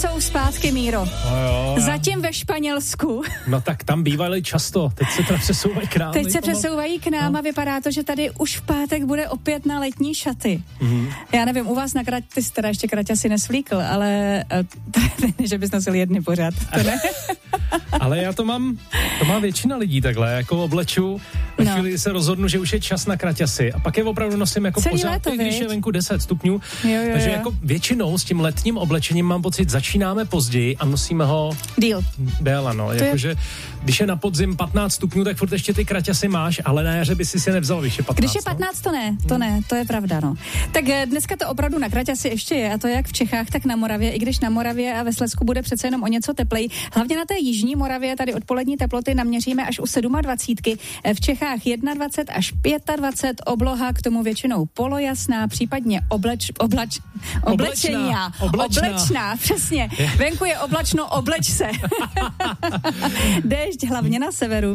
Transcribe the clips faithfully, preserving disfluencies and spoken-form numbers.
jsou zpátky, Míro. No jo, Zatím ve Španělsku. No tak tam bývaly často, teď se to přesouvají k nám. Teď se přesouvají k nám no. a vypadá to, že tady už v pátek bude opět na letní šaty. Mm-hmm. Já nevím, u vás na krať, ty jsi teda ještě krať asi nesvlíkl, ale že bys nosil jedny pořád. To ne? Ale já to mám, to má většina lidí takhle, jako obleču, ve no. chvíli se rozhodnu, že už je čas na kraťasy a pak je opravdu nosím jako celý pořád, léto, když je venku deset stupňů. Jo, jo, takže jo. jako většinou s tím letním oblečením mám pocit, začínáme později a nosíme ho díl. Dél, ano. Jakože, je... když je na podzim patnáct stupňů, tak furt ještě ty kraťasy máš, ale na jaře by si si nevzal, když je patnáct. Když je patnáct, to ne, to ne, to je pravda, no. Tak dneska to opravdu na kraťasy ještě je, a to jak v Čechách, tak na Moravě, i když na Moravě a ve Slezsku bude přece jenom o něco teplej. Hlavně na té jižní Moravě tady odpolední teploty naměříme až u sedmadvacítky. V Čechách dvacet jedna až dvacet pět, obloha k tomu většinou polojasná, případně obleč, oblač, oblečená, oblečná, oblečná, přesně. Venku je oblačno, obleč se. Déšť hlavně na severu.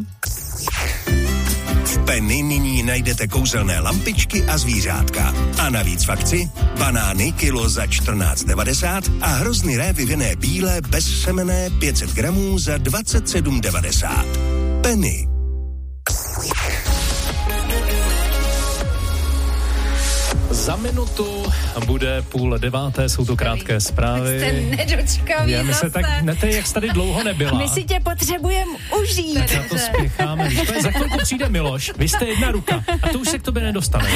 V Penny nyní najdete kouzelné lampičky a zvířátka. A navíc v akci banány kilo za čtrnáct devadesát a hrozny révy vinné bílé bez semené pět set gramů za dvacet sedm devadesát. Penny. Za minutu bude půl deváté, jsou to krátké zprávy. Jste nedočkavý Já, my zase. se tak, ne, ty, jak jsi tady dlouho nebyla. My si tě potřebujeme užít. Za to spěcháme. Za chvilku přijde Miloš, vy jste jedna ruka a to už se k tobě nedostane.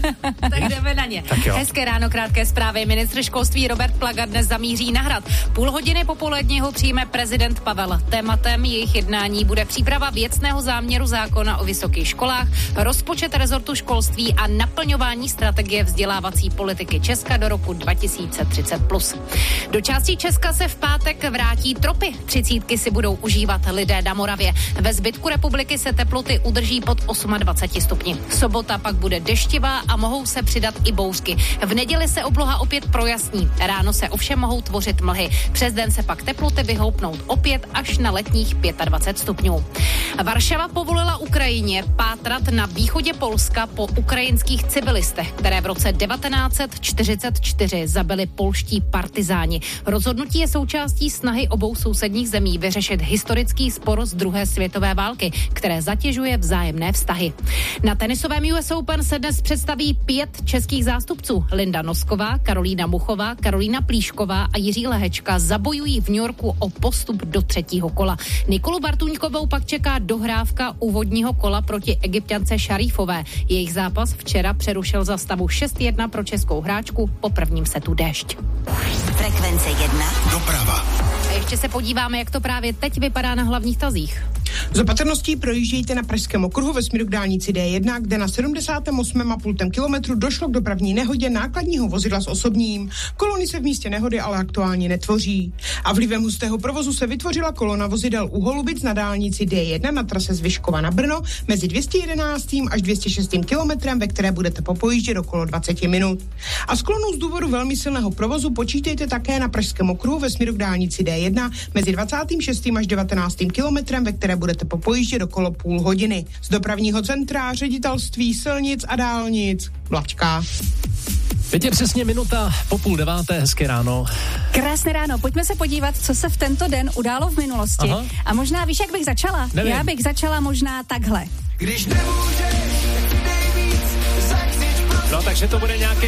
Tak jdeme na ně. Tak jo. Hezké ráno, krátké zprávy. Ministr školství Robert Plaga dnes zamíří na Hrad. Půl hodiny popoledně ho přijme prezident Pavel. Tématem jejich jednání bude příprava věcného záměru zákona o vysokých školách, rozpočet rezortu školství a naplňování strategie vzdělávací politiky Česka do roku dva tisíce třicet plus. Do části Česka se v pátek vrátí tropy. Třicítky si budou užívat lidé na Moravě. Ve zbytku republiky se teploty udrží pod dvacet osm stupni. Sobota pak bude deštivá a mohou se přidat i bouřky. V neděli se obloha opět projasní. Ráno se ovšem mohou tvořit mlhy. Přes den se pak teploty vyhoupnout opět až na letních dvacet pět stupňů. Varšava povolila Ukrajině pátrat na východě Polska po ukrajinských civilistech, které v roce devatenáct set čtyřicet čtyři zabili polští partizáni. Rozhodnutí je součástí snahy obou sousedních zemí vyřešit historický spor z druhé světové války, které zatěžuje vzájemné vztahy. Na tenisovém U S Open se dnes představí pět českých zástupců. Linda Nosková, Karolína Muchová, Karolína Plíšková a Jiří Lehečka zabojují v New Yorku o postup do třetího kola. Nikolu Bartuňkovou pak čeká dohrávka úvodního kola proti Egypťance Šarífové. Jejich zápas včera přerušil za stavu šest jedna pro českou hráčku po prvním setu déšť. Frekvence jedna. Doprava. A ještě se podíváme, jak to právě teď vypadá na hlavních tazích. Z opatrností projíždějte na Pražském okruhu ve směru k dálnici D jedna, kde na sedmdesát osm a půl kilometru došlo k dopravní nehodě nákladního vozidla s osobním. Kolony se v místě nehody ale aktuálně netvoří. A vlivem hustého provozu se vytvořila kolona vozidel u Holubic na dálnici D jedna na trase z Vyškova na Brno mezi dvě stě jedenáct až dvě stě šest kilometrem, ve které budete popojíždět okolo dvacet minut. A s kolonou z důvodu velmi silného provozu počítejte také na Pražském okruhu ve směru k dálnici D jedna mezi dvacátým šestým až devatenáctým kilometrem, ve které budete popojíždět okolo půl hodiny. Z dopravního centra, ředitelství silnic a dálnic Vlačka. Teď je přesně minuta po půl deváté, hezké ráno. Krásné ráno, pojďme se podívat, co se v tento den událo v minulosti. Aha. A možná víš, jak bych začala? Nevím. Já bych začala možná takhle. Když nemůžeš, nejvíc, no takže to bude nějaký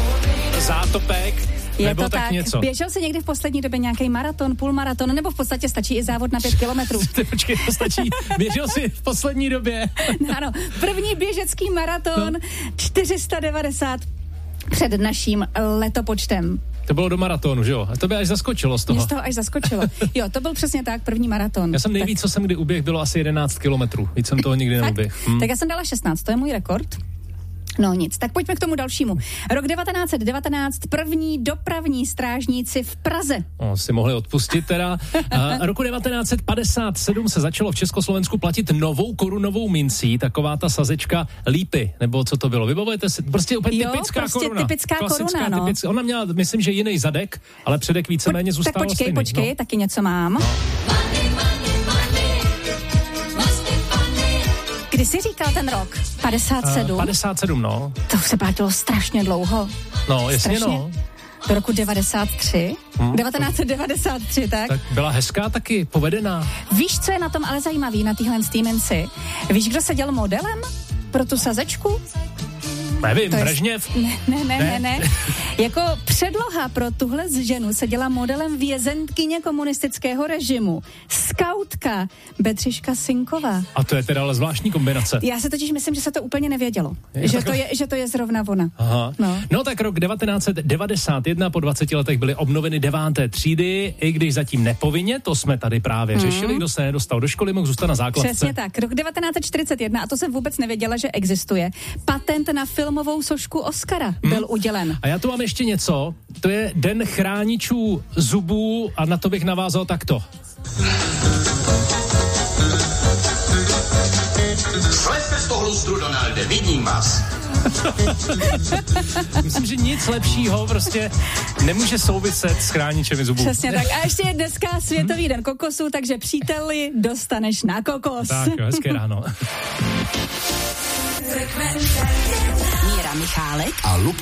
zátopek, je nebo to tak, tak něco. Běžel jsi někdy v poslední době nějaký maraton, půlmaraton, nebo v podstatě stačí i závod na pět kilometrů? Počkej, to stačí. Běžel jsi v poslední době. Ano, první běžecký maraton, no. čtyři sta devadesát před naším letopočtem. To bylo do maratonu, že jo? A to by až zaskočilo z toho. Mě z toho až zaskočilo. Jo, to byl přesně tak, první maraton. Já jsem nejvíc, tak. co jsem kdy uběh, bylo asi jedenáct kilometrů. Víc jsem toho nikdy neuběh. Hm. Tak já jsem dala šestnáct, to je můj rekord. No nic, tak pojďme k tomu dalšímu. Rok devatenáct set devatenáct, první dopravní strážníci v Praze. O, si mohli odpustit teda. A roku devatenáct set padesát sedm se začalo v Československu platit novou korunovou mincí, taková ta sazečka lípy, nebo co to bylo, vybavujete si? Prostě úplně jo, typická prostě koruna. typická Klasická, koruna, no. typická. Ona měla, myslím, že jiný zadek, ale předek víceméně Po, zůstával Tak počkej, stejný, počkej, no. taky něco mám. No. Kdy jsi říkal ten rok? padesát sedm? Uh, padesát sedm, no. To se platilo strašně dlouho. No, jasně, strašně. no. do roku devadesát tři. Hmm. devatenáct set devadesát tři, tak? Tak byla hezká taky, povedená. Víš, co je na tom ale zajímavý, na téhle minci? Víš, kdo seděl modelem pro tu sazečku? Nevím, To je- Brežněv? Ne, ne, ne, Ne? ne, ne. Jako předloha pro tuhle ženu seděla modelem vězenkyně komunistického režimu. Skautka Betřiška Sinková. A to je teda ale zvláštní kombinace. Já si totiž myslím, že se to úplně nevědělo. Je Že takhle? to je, že to je zrovna ona. Aha. No. No tak rok devatenáct set devadesát jedna, po dvaceti letech byly obnoveny deváté třídy, i když zatím nepovinně, to jsme tady právě Mhm. řešili, kdo se nedostal do školy, mohl zůstat na základce. Přesně tak. Rok devatenáct set čtyřicet jedna, a to jsem vůbec nevěděla, že existuje. Patent na filmovou sošku Oscara byl udělen. A já tu mám ještě něco, to je Den chráničů zubů a na to bych navázal takto. Sleďte z toho lustru, Donalde, vidím vás. Myslím, že nic lepšího prostě nemůže souviset s chráničemi zubů. Přesně tak. A ještě je dneska Světový den kokosu, takže příteli, dostaneš na kokos. Tak jo, hezké ráno. Míra Michálek A Luky